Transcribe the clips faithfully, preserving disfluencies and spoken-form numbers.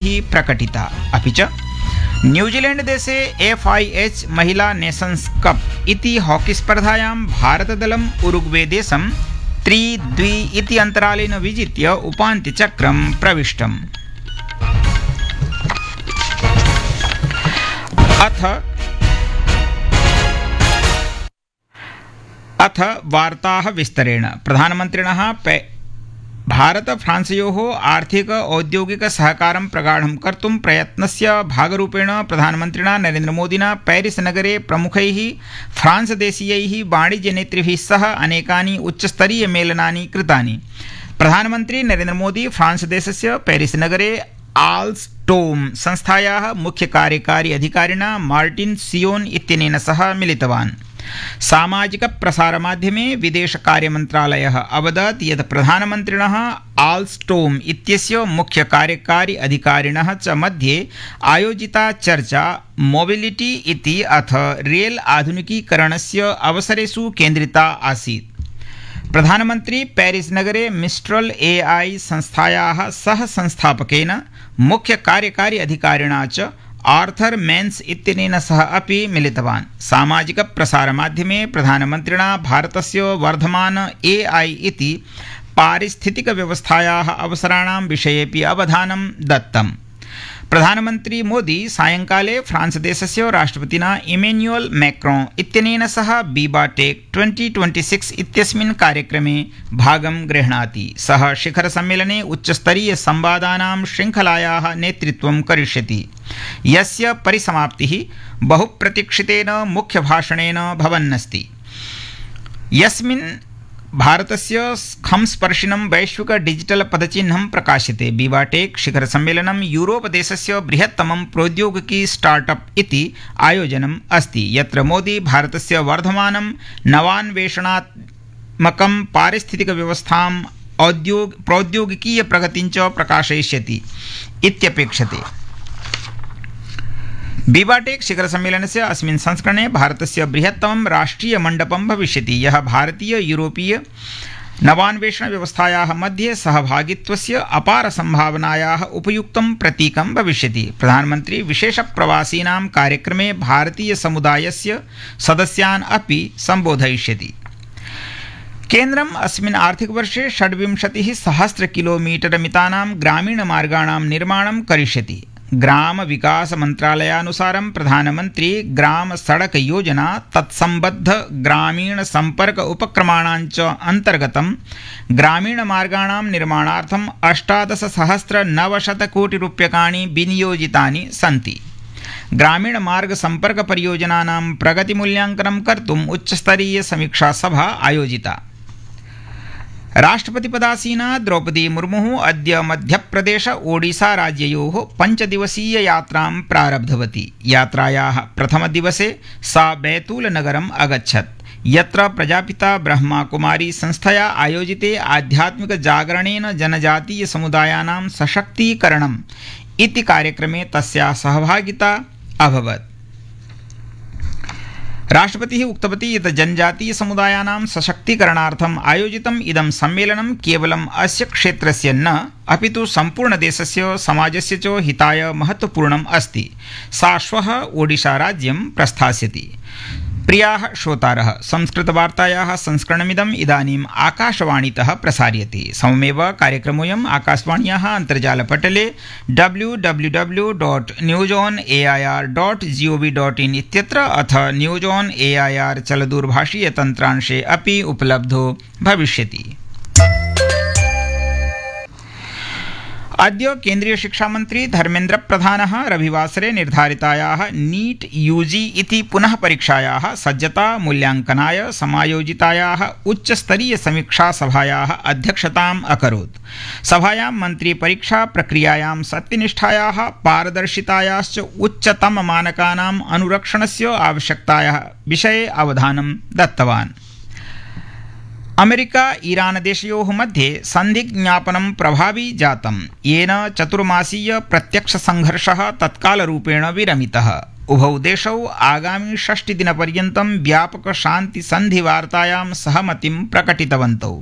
प्रकटिता। अपि च न्यूजीलैंड देशे एफ आई एच महिला नेशन्स कप इति हॉकी स्पर्धायां भारतदलम् उरुग्वे देशं त्रि द्वि इति अन्तरालेन विजित्य उपान्त्यचक्रं प्रविष्टम्। अथ अथ वार्ताः विस्तरेण। प्रधानमन्त्रिणः भारत फ्रांसयोः आर्थिक औद्योगिक सहकारं प्रगाढं कर्तुं प्रयत्नस्य भागरूपेण प्रधानमन्त्रिणा नरेन्द्रमोदिना पेरिस नगरे प्रमुखैः फ्रांस देशीयैः वाणिज्यनेतृभिः सह अनेकानि उच्चस्तरीय मेलनानि कृतानि। प्रधानमन्त्री नरेन्द्रमोदी फ्रांस देशस्य पेरिस नगरे आल्स्टोम संस्थायाः मुख्य कार्यकारी अधिकारिणा मार्टिन सियोन इत्यनेन सह मिलितवान्। सामाजिक प्रसारमाध्यमे विदेश कार्यमन्त्रालयः अवदत् यत् प्रधानमन्त्रिणः आल्स्टोम इत्यस्य मुख्य कार्यकारी अधिकारिणः च मध्ये आयोजिता चर्चा मोबिलिटी इति अथ रेल आधुनिकीकरणस्य अवसरेषु केन्द्रिता आसीत्। प्रधानमन्त्री पेरिस नगरे मिस्ट्रल ए आई संस्थायाः सह संस्थापकेन मुख्य कार्यकारी अधिकारिणा च आर्थर मेन्स इत्यनेन सह अपि मिलितवान्। सामाजिक प्रसारमाध्यमे प्रधानमन्त्रिणा भारतस्य वर्धमान ए आई इति पारिस्थितिक व्यवस्थायाः अवसराणां विषयेपि अवधानं दत्तम्। प्रधानमन्त्री मोदी सायंकाले फ्रांस देशस्य राष्ट्रपतिना इमेन्युअल मैक्रोन इत्यनेन सह बीबाटेक ट्वेंटी ट्वेंटी सिक्स इत्यस्मिन् कार्यक्रमे भागं गृह्णाति। सः शिखर सम्मेलने उच्चस्तरीय संवादानां श्रृंखलायाः नेतृत्वं करिष्यति, यस्य परिसमाप्तिः बहुप्रतीक्षितेन मुख्यभाषणेन भवन्नस्ति, यस्मिन् भारतस्य खंस्पर्शिनं वैश्विक डिजिटल पदचिह्नं प्रकाश्यते। बीबाटेक शिखर सम्मेलनं यूरोप देशस्य बृहत्तमं प्रौद्योगिकी स्टार्टअप इति आयोजनम् अस्ति, यत्र मोदी भारतस्य वर्धमानं नवान्वेषणात्मकं पारिस्थितिक व्यवस्थाम् औद्योग प्रौद्योगिकीय प्रगतिं च प्रकाशयिष्यति इत्यपेक्षते। बीबाटेक शिखर सम्मेलनस्य अस्मिन् संस्करणे भारतस्य बृहत्तमं राष्ट्रीय मण्डपं भविष्यति, यः भारतीय यूरोपीय नवान्वेषण व्यवस्थायाः मध्ये सहभागित्वस्य अपार संभावनायाः उपयुक्तं प्रतीकं भविष्यति। प्रधानमन्त्री विशेषप्रवासीनां कार्यक्रमे भारतीय समुदायस्य सदस्यान् अपि सम्बोधयिष्यति। केन्द्रम् अस्मिन् आर्थिकवर्षे षड्विंशतिः सहस्र किलोमीटर मितानां ग्रामीणमार्गाणां निर्माणं करिष्यति। ग्राम विकास मंत्रालयानुसारं प्रधानमंत्री ग्राम सड़क योजना तत्संबद्ध ग्रामीण संपर्क उपक्रमाणाञ्च अंतर्गतं ग्रामीण मार्गाणां निर्माणार्थम् अष्टादश सहस्र नवशत कोटि रूप्यकाणि विनियोजितानि सन्ति। ग्रामीण मार्ग संपर्क परियोजनानां प्रगतिमूल्यांकनं कर्तुम् उच्चस्तरीय समीक्षा सभा आयोजिता। राष्ट्रपतिपदासीना द्रौपदी मुर्मुः अद्य मध्यप्रदेश ओडिशा राज्ययोः पञ्चदिवसीय यात्रां प्रारब्धवती। यात्रायाः प्रथमदिवसे सा बैतूलनगरम् अगच्छत्, यत्र प्रजापिता ब्रह्माकुमारी संस्थया आयोजिते आध्यात्मिक जागरणेन जनजातीय समुदायानां सशक्तीकरणम् इति कार्यक्रमे तस्याः सहभागिता अभवत्। राष्ट्रपतिः उक्तवती यत् जनजातीय समुदायानां सशक्तीकरणार्थम् आयोजितम् इदं सम्मेलनं केवलम् अस्य क्षेत्रस्य न अपितु सम्पूर्णदेशस्य समाजस्य च हिताय महत्वपूर्णम् अस्ति। सा श्वः ओडिशा राज्यं प्रस्थास्यति। प्रियाः श्रोतारः, संस्कृतवार्तायाः संस्करणमिदम् इदानीम् आकाशवाणीतः प्रसार्यते। सममेव कार्यक्रमोऽयम् आकाशवाण्याः अन्तर्जालपटले W W W dot news on A I are dot ji O V dot in इत्यत्र अथ न्यूस् आन् ए ऐ आर् चलदूरभाषीयतन्त्रांशे अपि उपलब्धो भविष्यति। अद्य केन्द्रीय शिक्षामन्त्री धर्मेन्द्र प्रधानः रविवासरे निर्धारितायाः नीट यूजी इति पुनः परीक्षायाः सज्जता मूल्यांकनाय समायोजितायाः उच्चस्तरीय समीक्षा सभायाः अध्यक्षताम् अकरोत्। सभायां मन्त्री परीक्षा प्रक्रियायां सत्यनिष्ठायाः पारदर्शितायाश्च उच्चतम मानकानाम् अनुरक्षणस्य आवश्यकतायाः विषये अवधानं दत्तवान्। अमेरिका ईरान देशयोः मध्ये सन्धिज्ञापनं प्रभावी जातं, येन चतुर्मासीय प्रत्यक्ष संघर्षः तत्कालरूपेण विरमितः। उभौ देशौ आगामि षष्टिदिनपर्यन्तं व्यापकशान्तिसन्धिवार्तायां सहमतिं प्रकटितवन्तौ।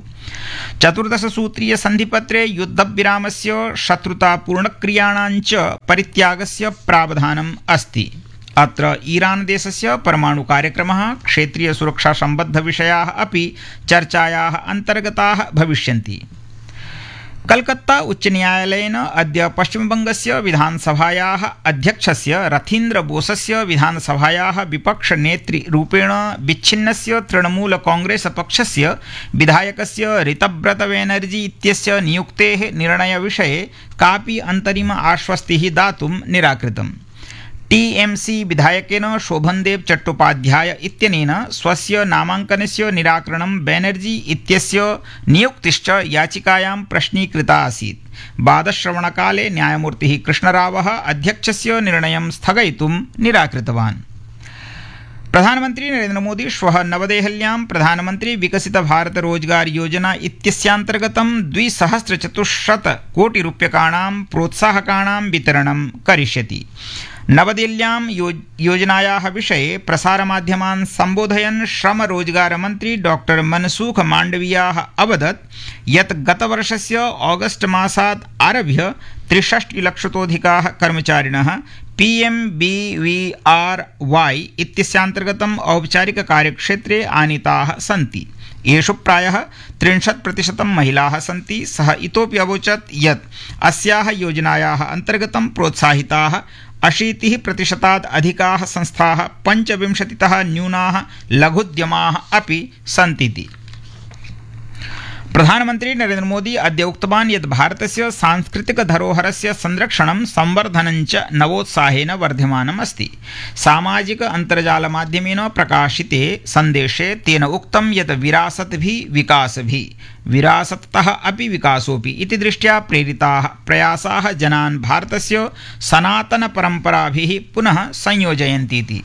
चतुर्दशसूत्रीयसन्धिपत्रे युद्धविरामस्य शत्रुतापूर्णक्रियाणां च परित्यागस्य प्रावधानम् अस्ति। अत्र ईरान देशस्य परमाणुकार्यक्रमः, क्षेत्रीयसुरक्षासम्बद्धविषयाः अपि चर्चायाः अन्तर्गताः भविष्यन्ति। कलकत्ता उच्चन्यायालयेन अद्य पश्चिमबङ्गस्य विधानसभायाः अध्यक्षस्य रथीन्द्र बोसस्य विधानसभायाः विपक्षनेतृरूपेण विच्छिन्नस्य तृणमूल कांग्रेस पक्षस्य विधायकस्य ऋतव्रत बैनर्जी इत्यस्य नियुक्तेः निर्णयविषये कापि अन्तरिम आश्वस्तिः दातुं निराकृतम्। टीएमसी विधायकेन शोभनदेव चट्टोपाध्याय इत्यनेन स्वस्य नामाङ्कनस्य निराकरणं बैनर्जी इत्यस्य नियुक्तिश्च याचिकायां प्रश्नीकृता आसीत्। वादश्रवणकाले न्यायमूर्तिः कृष्णरावः अध्यक्षस्य निर्णयं स्थगयितुं निराकृतवान्। प्रधानमन्त्री नरेन्द्र मोदी श्वः नवदेहल्यां प्रधानमन्त्री विकसित भारत रोजगार योजना इत्यस्यान्तर्गतं द्विसहस्रचतुश्शत कोटिरूप्यकाणां प्रोत्साहकाणां वितरणं करिष्यति। नवदिल्ल्यां यो योजनायाः विषये प्रसारमाध्यमान् सम्बोधयन् श्रम रोजगार मन्त्री डॉक्टर मनसुख माण्डवियाः अवदत् यत् गतवर्षस्य ऑगस्ट मासात् आरभ्य त्रिषष्टिलक्षतोऽधिकाः कर्मचारिणः पीएमबीवीआरवाई इत्यस्यान्तर्गतं औपचारिककार्यक्षेत्रे आनीताः सन्ति। येषु प्रायः त्रिंशत् प्रतिशतं महिलाः सन्ति। सः इतोपि अवोचत् यत् अस्याः योजनायाः अन्तर्गतं प्रोत्साहिताः अशीतिः प्रतिशतात् अधिकाः संस्थाः पञ्चविंशतितः न्यूनाः लघुद्यमाः अपि सन्तीति। प्रधानमन्त्री नरेन्द्र मोदी अद्य उक्तवान् यत् भारतस्य सांस्कृतिक धरोहरस्य संरक्षणं संवर्धनं च नवोत्साहेन वर्धमानम् अस्ति। सामाजिक अन्तर्जालमाध्यमेन प्रकाशिते सन्देशे तेन उक्तं यत् विरासत् भी विकास भी विरासतः अपि विकासोऽपि इति दृष्ट्या प्रेरिताः प्रयासाः जनान् भारतस्य सनातनपरम्पराभिः पुनः संयोजयन्तीति।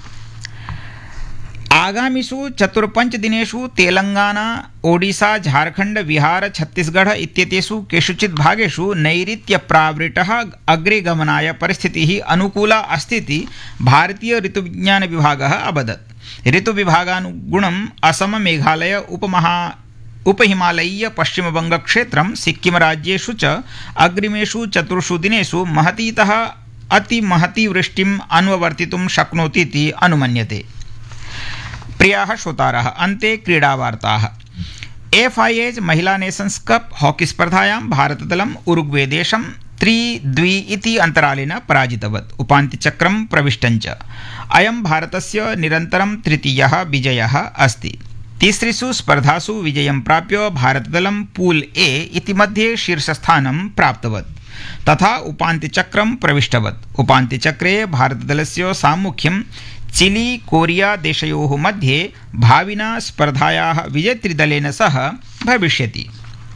आगामिषु चतुर्पञ्चदिनेषु तेलंगाना, ओडिशा, झारखंड, बिहार, छत्तीसगढ़ इत्येतेषु केषुचित् भागेषु नैऋत्यप्रावृतः अग्रे गमनाय परिस्थितिः अनुकूला अस्तीति भारतीय ऋतुविज्ञानविभागः अवदत्। ऋतुविभागानुगुणम् असम, मेघालय, उपमहा उपहिमालयीय पश्चिमबङ्गक्षेत्रं, सिक्किमराज्येषु च अग्रिमेषु चतुर्षु दिनेषु महतीतः अतिमहती वृष्टिम् अन्वर्तितुं शक्नोतीति अनुमन्यते। प्रियाः श्रोतारः, अन्ते क्रीडावार्ताः। एफआईएच महिला नेशन्स् कप हॉकी स्पर्धायां भारतदलम् उरुग्वे देशं त्रि द्वि इति अन्तरालेन पराजितवत्, उपान्त्यचक्रं प्रविष्टञ्च। अयं भारतस्य निरन्तरं तृतीयः विजयः अस्ति। तिसृषु स्पर्धासु विजयं प्राप्य भारतदलं पूल ए इति मध्ये शीर्षस्थानं प्राप्तवत् तथा उपान्त्यचक्रं प्रविष्टवत्। उपान्त्यचक्रे भारतदलस्य साम्मुख्यं चिली, कोरिया देशयोः मध्ये भाविना स्पर्धायाः विजेतृदलेन सह भविष्यति।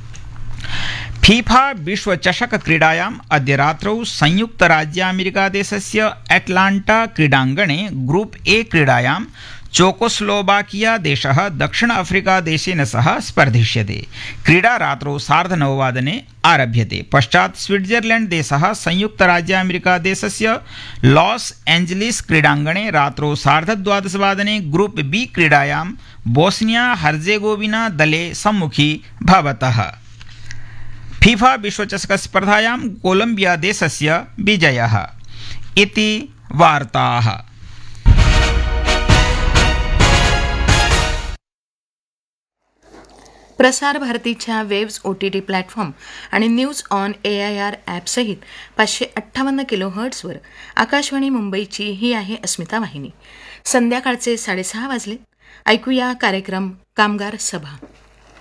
फीफा विश्वचषक क्रीडायाम् अद्य रात्रौ संयुक्तराज्यामेरिकादेशस्य एटलाण्टा क्रीडाङ्गणे ग्रुप ए क्रीडायां चेकोस्लोवाकिया देशः दक्षिण अफ्रीका देशेन सह स्पर्धिष्यते। क्रीडा रात्रौ सार्धनववादने आरभ्यते। पश्चात् स्विट्जरलैंड देशः संयुक्तराज्यामेरिकादेशस्य लॉस एंजलिस क्रीडाङ्गणे रात्रौ सार्धद्वादशवादने ग्रुप बी क्रीडायां बोस्निया हर्जेगोविना दले सम्मुखी भवतः। फीफा विश्वचषक स्पर्धायां कोलंबिया देशस्य विजयः इति वार्ताः। प्रसार भारतीच्या waves O T T platform आणि news on A I R ॲपसहित पाचशे अठ्ठावन्न किलो हर्ट्सवर आकाशवाणी मुंबईची ही आहे अस्मिता वाहिनी. संध्याकाळचे साडेसहा वाजले. ऐकूया कार्यक्रम कामगार सभा.